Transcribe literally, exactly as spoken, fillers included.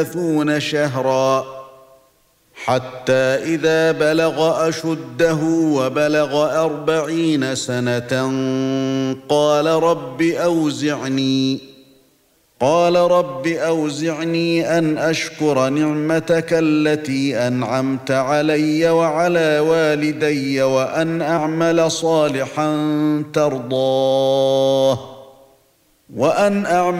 ثلاثون شهرا حتى إذا بلغ أشده وبلغ أربعين سنة قال رب أوزعني قال رب أوزعني أن أشكر نعمتك التي أنعمت علي وعلى والدي وأن أعمل صالحا ترضاه وأن أعمل